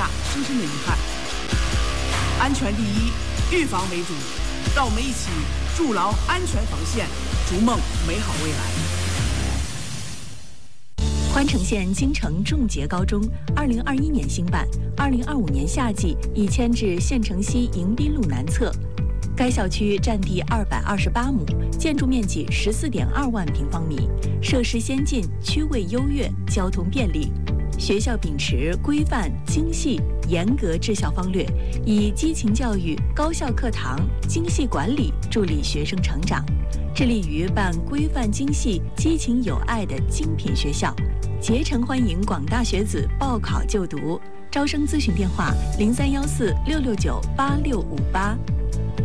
下深深的遗憾。安全第一，预防为主，让我们一起筑牢安全防线，逐梦美好未来。 宽城县京城重捷高中2021年兴办，2025年夏季已迁至县城西迎宾路南侧。该校区占地228亩，建筑面积14.2万平方米，设施先进，区位优越，交通便利。学校秉持规范、精细、严格治校方略，以激情教育、高效课堂、精细管理助力学生成长，致力于办规范精细、激情有爱的精品学校，竭诚欢迎广大学子报考就读。招生咨询电话：031466986588。